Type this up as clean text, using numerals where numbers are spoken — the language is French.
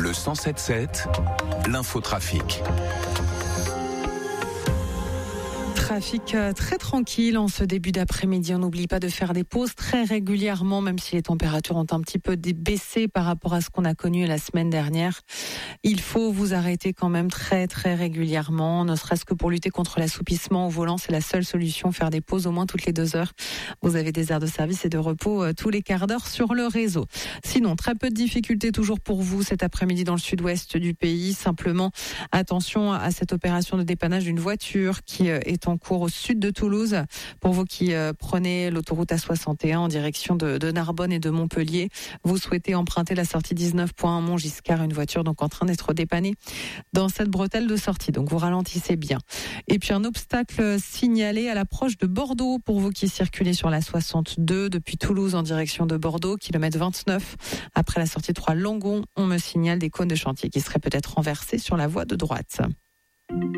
Le 107.7, l'infotrafic. Trafic très tranquille en ce début d'après-midi. On n'oublie pas de faire des pauses très régulièrement, même si les températures ont un petit peu baissé par rapport à ce qu'on a connu la semaine dernière. Il faut vous arrêter quand même très très régulièrement, ne serait-ce que pour lutter contre l'assoupissement au volant. C'est la seule solution, faire des pauses au moins toutes les 2 heures. Vous avez des aires de service et de repos tous les quarts d'heure sur le réseau. Sinon, très peu de difficultés toujours pour vous cet après-midi dans le sud-ouest du pays. Simplement, attention à cette opération de dépannage d'une voiture qui est en cours au sud de Toulouse. Pour vous qui prenez l'autoroute A61 en direction de Narbonne et de Montpellier, vous souhaitez emprunter la sortie 19.1 Montgiscard, une voiture donc en train d'être dépannée dans cette bretelle de sortie. Donc vous ralentissez bien. Et puis un obstacle signalé à l'approche de Bordeaux pour vous qui circulez sur la 62 depuis Toulouse en direction de Bordeaux, kilomètre 29. Après la sortie 3 Langon, on me signale des cônes de chantier qui seraient peut-être renversés sur la voie de droite.